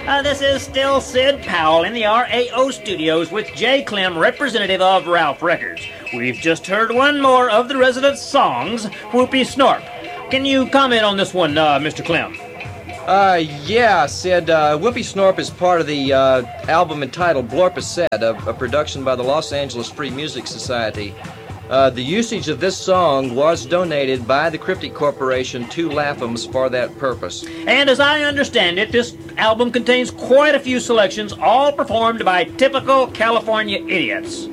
This is still Sid Powell in the RAO studios with Jay Clem, representative of Ralph Records. We've just heard one more of the Residents' songs, Whoopie Snorp. Can you comment on this one, Mr. Clem? Yeah, Sid. Whoopie Snorp is part of the album entitled Blorpacet, a production by the Los Angeles Free Music Society. The usage of this song was donated by the Cryptic Corporation to Laphams for that purpose. And as I understand it, this album contains quite a few selections, all performed by typical California idiots.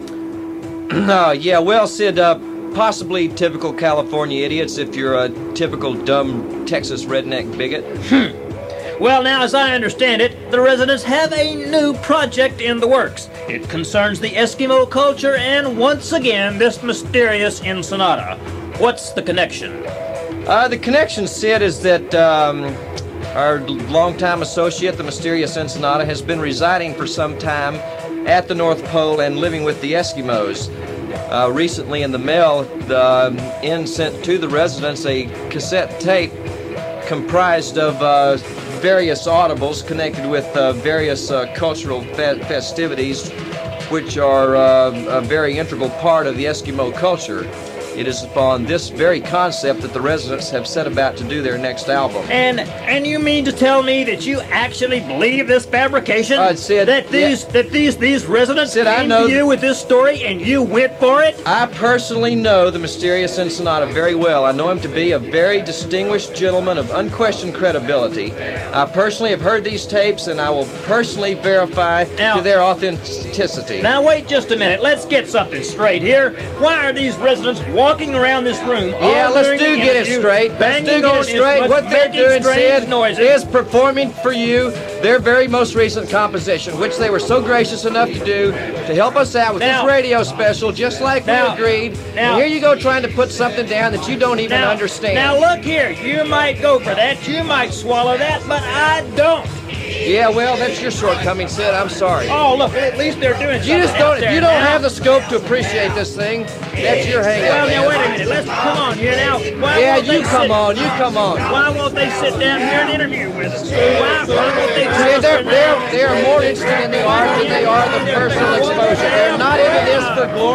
Yeah, well, Sid, possibly typical California idiots if you're a typical dumb Texas redneck bigot. Well, now, as I understand it, the Residents have a new project in the works. It concerns the Eskimo culture and, once again, this mysterious Ensenada. What's the connection? The connection, Sid, is that our longtime associate, the mysterious Ensenada, has been residing for some time at the North Pole and living with the Eskimos. Recently in the mail, the Inn sent to the Residents a cassette tape comprised of various audibles connected with various cultural festivities, which are a very integral part of the Eskimo culture. It is upon this very concept that the Residents have set about to do their next album. And you mean to tell me that you actually believe this fabrication? Sid, that these Residents Sid, came to you with this story and you went for it? I personally know the mysterious Ensenada very well. I know him to be a very distinguished gentleman of unquestioned credibility. I personally have heard these tapes, and I will personally verify to their authenticity. Now wait just a minute. Let's get something straight here. Why are these Residents walking around this room? Yeah, let's get it straight. What they're doing, Sid, is performing for you their very most recent composition, which they were so gracious enough to do to help us out with this radio special, just like we agreed. And here you go trying to put something down that you don't even understand. Now look here, you might go for that, you might swallow that, but I don't. Yeah, well, that's your shortcoming, Sid. I'm sorry. Oh, look, at least they're doing something. If you don't have the scope to appreciate this thing, that's your hang-up. Well, now, wait a minute. Let's come on here now. You come on. Why won't they sit down here and interview with us? Why won't they they are more interested in the art than they are the personal exposure. They're not into this for glory.